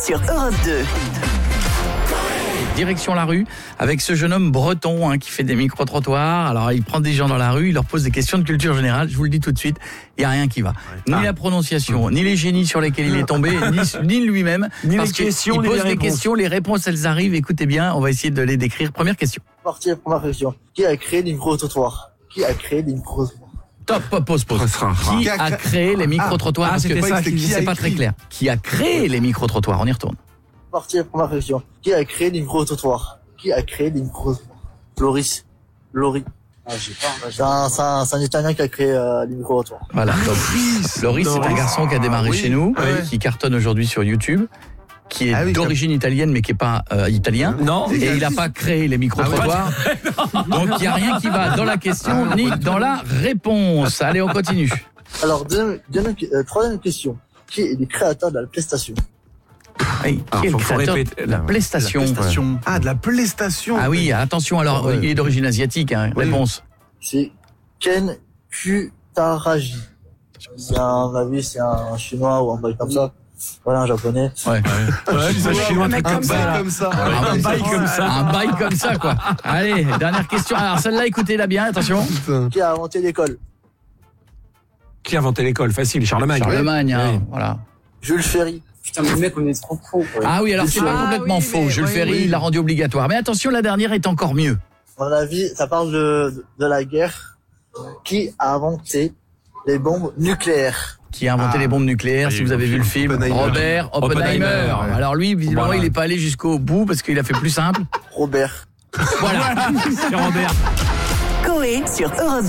sur Europe 2. Direction la rue avec ce jeune homme breton qui fait des micro-trottoirs. Alors il prend des gens dans la rue, il leur pose des questions de culture générale. Je vous le dis tout de suite, il n'y a rien qui va. Ni la prononciation, ni les génies sur lesquels il est tombé, ni lui-même. Ni parce les questions, il ni pose les des réponses. questions, les réponses elles arrivent. Écoutez bien, on va essayer de les décrire. Première question. Première question. Qui a créé les micro-trottoirs? Qui a créé les micro-trottoirs? Top, pose. Qui a créé les micro-trottoirs? Parce que c'était ça qu'il c'est pas très clair. Qui a créé les micro-trottoirs? On y retourne. Première question. Qui a créé les micro-trottoirs? Qui a créé les micro-trottoirs? Lori. C'est un Italien qui a créé les micro-trottoirs. Voilà. Loris, c'est un garçon qui a démarré chez nous, qui cartonne aujourd'hui sur YouTube, qui est d'origine italienne mais qui est pas italien. Non. Et il n'a pas créé les micro-trottoirs. Donc il n'y a rien qui va dans la question ni dans la réponse. Allez, on continue. Alors, troisième question. Qui est le créateur de la PlayStation? Qui est le créateur de la PlayStation? Ah, de la PlayStation. Ah oui, attention, alors il est d'origine asiatique. Réponse. C'est Ken Kutaragi. C'est un chinois ou un bail comme ça. Voilà, un japonais. Ouais. C'est un chinois comme ça. Un bail comme ça, quoi. Allez, dernière question. Alors celle-là, écoutez-la bien, attention. Qui a inventé l'école? Qui a inventé l'école? Facile, Charlemagne. Voilà. Jules Ferry. Putain, mais mec, on est trop con. Ah oui, alors c'est pas complètement faux. Jules Ferry, il l'a rendu obligatoire. Mais attention, la dernière est encore mieux. À mon avis, ça parle de la guerre. Qui a inventé les bombes nucléaires? Qui a inventé les bombes nucléaires, si vous avez vu le film? Robert Oppenheimer. Alors lui, visiblement, il n'est pas allé jusqu'au bout parce qu'il a fait plus simple. Robert. Voilà. C'est Robert. Coé sur Europe 2.